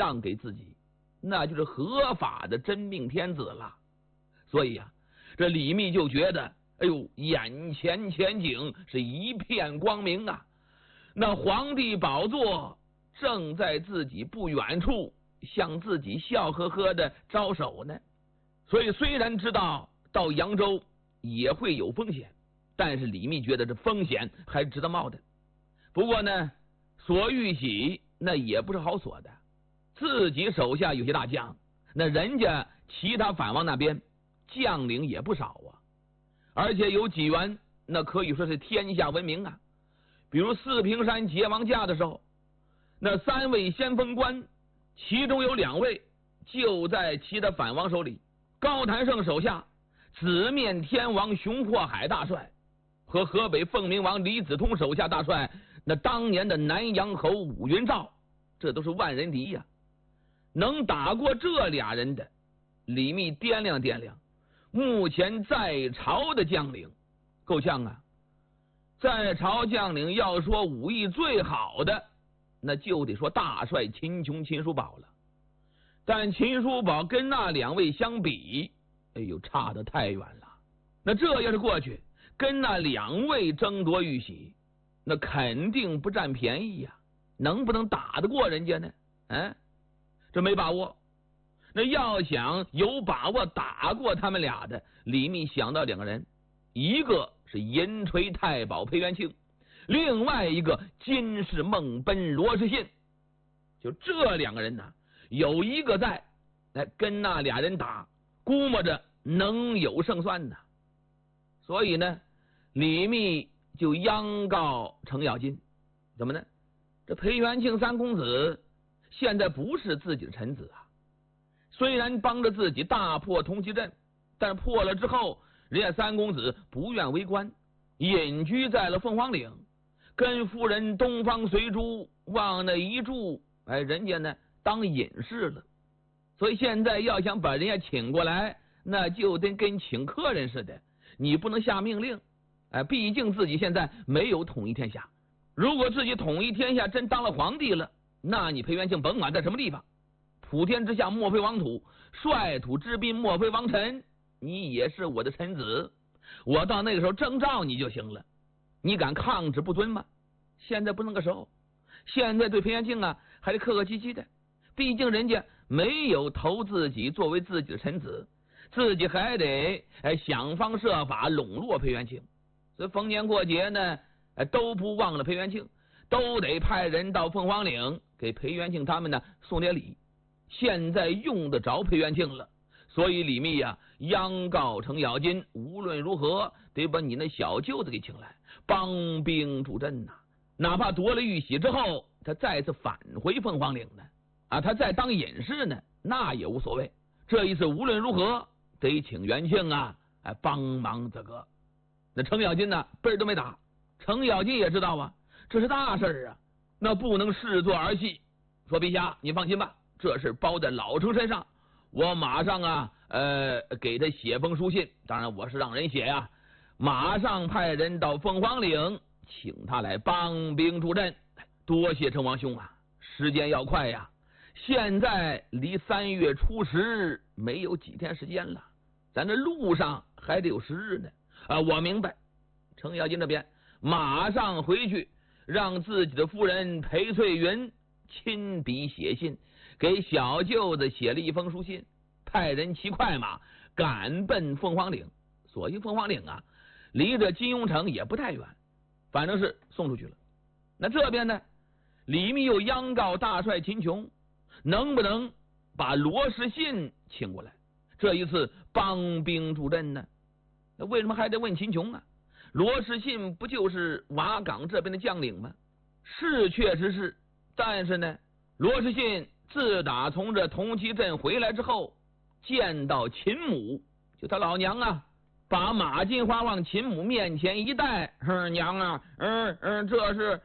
让给自己，那就是合法的真命天子了。所以啊，这李密就觉得，哎呦，眼前前景是一片光明啊！那皇帝宝座正在自己不远处，向自己笑呵呵的招手呢。所以虽然知道到扬州也会有风险，但是李密觉得这风险还值得冒的。不过呢，索玉玺那也不是好索的，自己手下有些大将，那人家其他反王那边将领也不少啊，而且有几员那可以说是天下闻名啊。比如四平山劫王架的时候，那3位先锋官，其中有2位就在其他反王手里。高谭胜手下紫面天王熊阔海大帅和河北凤鸣王李子通手下大帅，那当年的南阳侯武云照，这都是万人敌呀。能打过这俩人的，李密掂量掂量，目前在朝的将领够呛啊。在朝将领要说武艺最好的，那就得说大帅秦琼秦叔宝了。但秦叔宝跟那2位相比，哎呦，差得太远了。那这要是过去跟那2位争夺玉玺，那肯定不占便宜呀，能不能打得过人家呢？这没把握。那要想有把握打过他们俩的，李密想到2个人，一个是银锤太保裴元庆，另外一个金氏孟奔罗士信。就这2个人呢，有一个在，跟那俩人打，估摸着能有胜算呢。所以呢，李密就央告程咬金，怎么呢？这裴元庆3公子现在不是自己的臣子啊，虽然帮着自己大破通缉阵，但破了之后，人家3公子不愿为官，隐居在了凤凰岭，跟夫人东方随珠往那一住，人家呢当隐士了。所以现在要想把人家请过来，那就得跟请客人似的，你不能下命令。毕竟自己现在没有统一天下，如果自己统一天下真当了皇帝了，那你裴元庆甭管在什么地方，普天之下莫非王土，率土之滨莫非王臣，你也是我的臣子，我到那个时候征召你就行了。你敢抗旨不遵吗？现在不那个时候，现在对裴元庆啊还得客客气气的，毕竟人家没有投自己作为自己的臣子，自己还得想方设法笼络裴元庆。所以逢年过节呢，都不忘了裴元庆，都得派人到凤凰岭给裴元庆他们呢送点礼。现在用得着裴元庆了，所以李密呀央告程咬金，无论如何得把你那小舅子给请来，帮兵助阵呐。哪怕夺了玉玺之后，他再次返回凤凰岭呢，他再当隐士呢，那也无所谓。这一次无论如何得请元庆啊帮忙这个。那程咬金呢辈儿都没打，程咬金也知道啊，这是大事啊，那不能视作儿戏。说陛下你放心吧，这事包在老程身上，我马上啊给他写封书信，当然我是让人写呀，马上派人到凤凰岭请他来帮兵助阵。多谢程王兄啊，时间要快呀，现在离3月初10没有几天时间了，咱这路上还得有10日呢。我明白。程咬金这边马上回去，让自己的夫人裴翠云亲笔写信，给小舅子写了一封书信，派人骑快马赶奔凤凰岭。所幸凤凰岭啊离着金庸城也不太远，反正是送出去了。那这边呢，李密又央告大帅秦琼，能不能把罗士信请过来，这一次帮兵助阵呢？那为什么还得问秦琼啊？罗士信不就是瓦岗这边的将领吗？是确实是，但是呢，罗士信自打从这同期镇回来之后，见到秦母，就他老娘啊，把马金花往秦母面前一带，娘啊，这是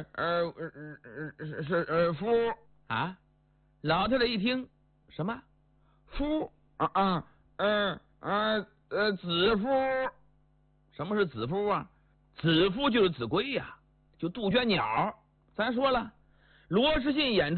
夫啊。老太太一听，什么夫子夫？什么是子夫啊？子夫就是子规呀，就杜鹃鸟。咱说了，罗士信眼中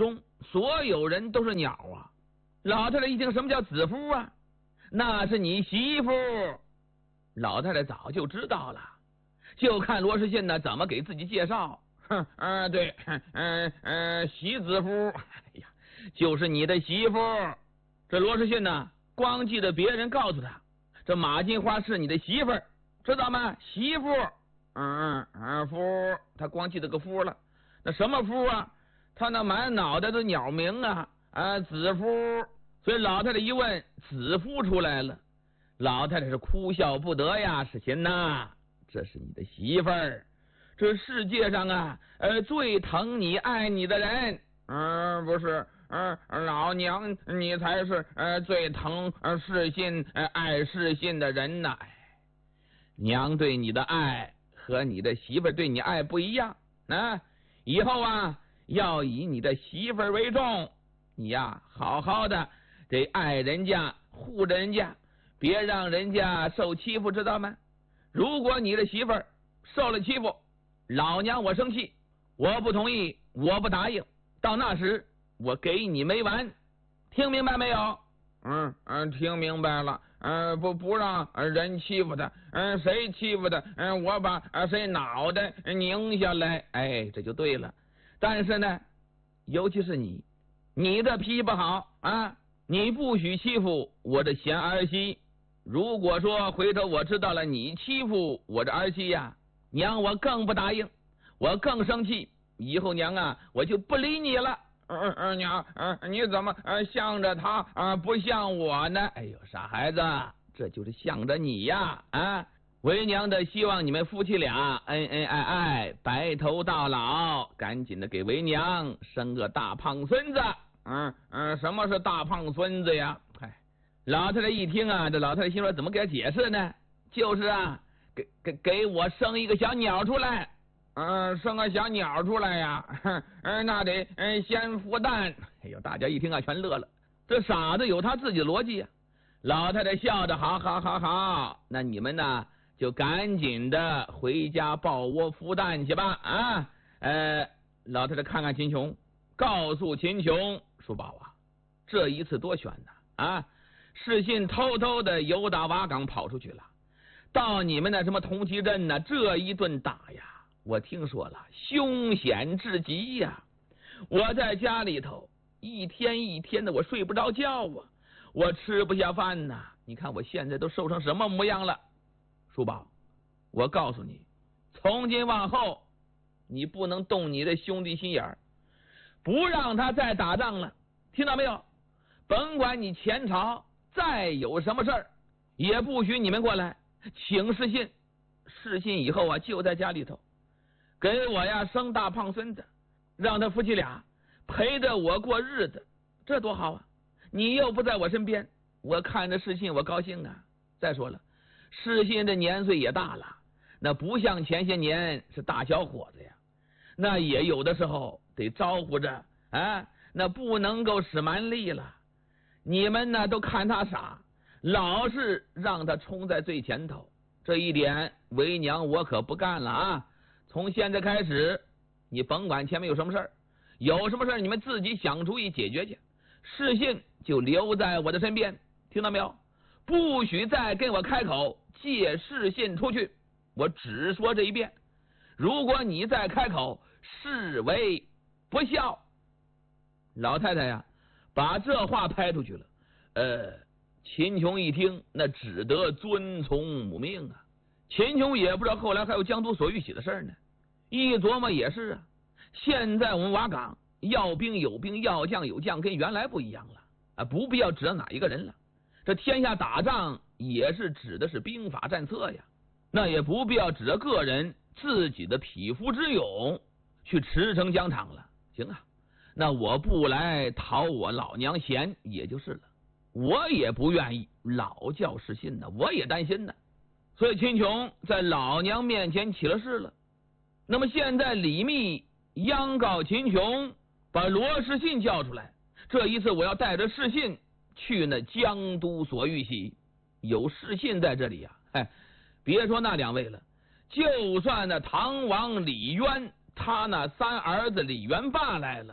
所有人都是鸟啊。老太太一听什么叫子夫啊，那是你媳妇。老太太早就知道了，就看罗士信呢怎么给自己介绍。对，席子夫，哎呀，就是你的媳妇。这罗士信呢，光记得别人告诉他，这马金花是你的媳妇儿，知道吗？媳妇，夫，他光记得个夫了。那什么夫啊？他那满脑袋的鸟名啊，子夫。所以老太太一问，子夫出来了。老太太是哭笑不得呀，世信呐，这是你的媳妇儿。这世界上啊，最疼你爱你的人，不是，老娘你才是最疼世信爱世信的人呐。娘对你的爱和你的媳妇对你爱不一样啊，以后啊要以你的媳妇为重，你呀好好的得爱人家，护着人家，别让人家受欺负，知道吗？如果你的媳妇受了欺负，老娘我生气，我不同意，我不答应，到那时我给你没完，听明白没有？听明白了。不让人欺负他，谁欺负他，我把谁脑袋拧下来，哎，这就对了。但是呢，尤其是你的脾气不好啊，你不许欺负我的贤儿媳。如果说回头我知道了你欺负我的儿媳呀，娘我更不答应，我更生气，以后娘啊我就不理你了。娘，你怎么向着他不像我呢？哎呦，傻孩子，这就是向着你呀！为娘的希望你们夫妻俩恩恩爱爱，白头到老，赶紧的给为娘生个大胖孙子。什么是大胖孙子呀？老太太一听啊，这老太太心说怎么给他解释呢？就是啊，给我生一个小鸟出来。生个小鸟出来呀，那得先孵蛋。哎呦，大家一听啊，全乐了。这傻子有他自己的逻辑呀。老太太笑着，好好好好，那你们呢就赶紧的回家抱窝孵蛋去吧。老太太看看秦琼，告诉秦琼，叔宝啊，这一次多悬呐！世信偷偷的由打瓦岗跑出去了，到你们那什么同齐镇呢，这一顿打呀，我听说了，凶险至极呀！我在家里头一天一天的，我睡不着觉啊，我吃不下饭呐。你看我现在都瘦成什么模样了？叔宝，我告诉你，从今往后，你不能动你的兄弟心眼儿，不让他再打仗了，听到没有？甭管你前朝再有什么事儿，也不许你们过来请世信。世信以后啊，就在家里头。给我呀生大胖孙子，让他夫妻俩陪着我过日子，这多好啊！你又不在我身边，我看着世信我高兴啊。再说了，世信的年岁也大了，那不像前些年是大小伙子呀，那也有的时候得招呼着那不能够使蛮力了。你们呢都看他傻，老是让他冲在最前头，这一点为娘我可不干了啊！从现在开始，你甭管前面有什么事儿，有什么事儿你们自己想主意解决去。世信就留在我的身边，听到没有？不许再跟我开口借世信出去，我只说这一遍。如果你再开口，视为不孝。老太太呀，把这话拍出去了。秦琼一听，那只得遵从母命啊。秦琼也不知道后来还有江都所遇喜的事儿呢。一琢磨也是啊，现在我们瓦岗要兵有兵，要将有将，跟原来不一样了不必要指哪一个人了。这天下打仗也是指的是兵法战策呀，那也不必要指着个人自己的匹夫之勇去驰骋疆场了。行啊，那我不来讨我老娘嫌也就是了，我也不愿意老叫世信呢，我也担心呢。所以秦琼在老娘面前起了誓了。那么现在李密央告秦琼，把罗士信叫出来，这一次我要带着士信去那江都所遇喜。有士信在这里呀，别说那两位了，就算那唐王李渊他那三儿子李元霸来了，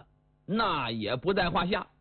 那也不在话下。